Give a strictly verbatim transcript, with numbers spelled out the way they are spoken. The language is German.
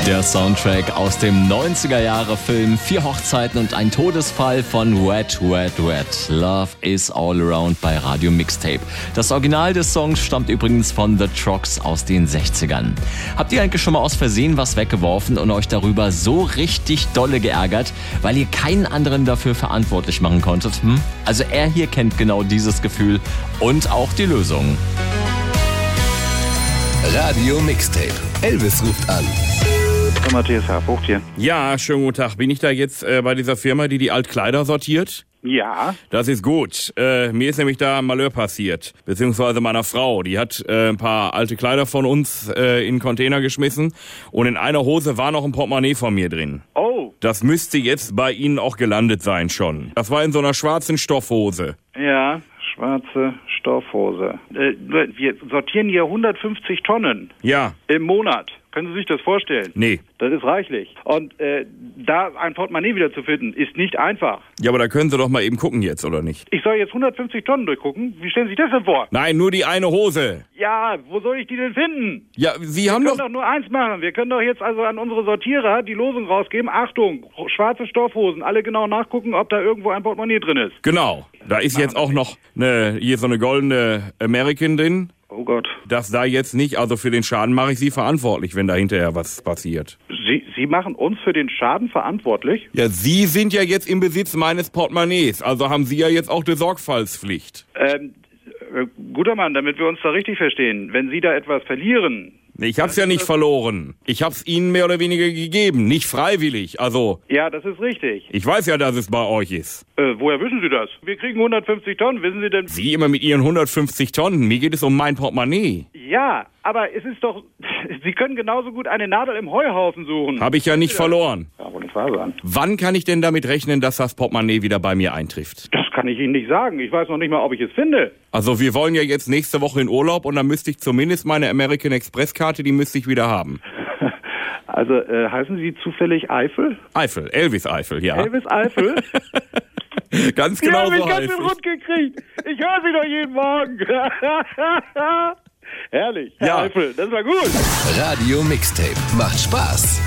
Der Soundtrack aus dem neunziger-Jahre-Film Vier Hochzeiten und ein Todesfall von Wet, Wet, Wet. Love is all around bei Radio Mixtape. Das Original des Songs stammt übrigens von The Trogs aus den sechzigern. Habt ihr eigentlich schon mal aus Versehen was weggeworfen und euch darüber so richtig dolle geärgert, weil ihr keinen anderen dafür verantwortlich machen konntet? Hm? Also er hier kennt genau dieses Gefühl und auch die Lösung. Radio Mixtape. Elvis ruft an. Matthias Harvogt hier. Ja, schönen guten Tag. Bin ich da jetzt äh, bei dieser Firma, die die Altkleider sortiert? Ja. Das ist gut. Äh, mir ist nämlich da ein Malheur passiert. Beziehungsweise meiner Frau. Die hat äh, ein paar alte Kleider von uns äh, in einen Container geschmissen. Und in einer Hose war noch ein Portemonnaie von mir drin. Oh. Das müsste jetzt bei Ihnen auch gelandet sein schon. Das war in so einer schwarzen Stoffhose. Ja, schwarze Stoffhose. Äh, wir sortieren hier hundertfünfzig Tonnen. Ja. Im Monat. Können Sie sich das vorstellen? Nee. Das ist reichlich. Und äh, da ein Portemonnaie wieder zu finden, ist nicht einfach. Ja, aber da können Sie doch mal eben gucken jetzt, oder nicht? Ich soll jetzt hundertfünfzig Tonnen durchgucken? Wie stellen Sie sich das denn vor? Nein, nur die eine Hose. Ja, wo soll ich die denn finden? Ja, Sie Wir haben können doch... doch nur eins machen. Wir können doch jetzt also an unsere Sortierer die Losung rausgeben. Achtung, schwarze Stoffhosen. Alle genau nachgucken, ob da irgendwo ein Portemonnaie drin ist. Genau. Da ist jetzt auch noch eine, hier so eine goldene American drin. Oh Gott. Das da jetzt nicht, also für den Schaden mache ich Sie verantwortlich, wenn da hinterher was passiert. Sie, Sie machen uns für den Schaden verantwortlich? Ja, Sie sind ja jetzt im Besitz meines Portemonnaies, also haben Sie ja jetzt auch die Sorgfaltspflicht. Ähm, äh, guter Mann, damit wir uns da richtig verstehen. Wenn Sie da etwas verlieren... Ich hab's ja nicht verloren. Ich hab's Ihnen mehr oder weniger gegeben, nicht freiwillig, also... Ja, das ist richtig. Ich weiß ja, dass es bei euch ist. Äh, woher wissen Sie das? Wir kriegen hundertfünfzig Tonnen, wissen Sie denn... Sie immer mit Ihren hundertfünfzig Tonnen, mir geht es um mein Portemonnaie. Ja, aber es ist doch... Sie können genauso gut eine Nadel im Heuhaufen suchen. Hab ich ja nicht verloren. Ja, wohl nicht wahr sein. Wann kann ich denn damit rechnen, dass das Portemonnaie wieder bei mir eintrifft? Das kann ich Ihnen nicht sagen. Ich weiß noch nicht mal, ob ich es finde. Also wir wollen ja jetzt nächste Woche in Urlaub und dann müsste ich zumindest meine American Express Karte, die müsste ich wieder haben. Also äh, heißen Sie zufällig Eifel? Eifel, Elvis Eifel, ja. Elvis Eifel? Ganz Sie genau haben mich so ganz heißt schön ich. rund gekriegt. Ich höre Sie doch jeden Morgen. Herrlich, Herr Ja. Eifel, das war gut. Radio Mixtape. Macht Spaß.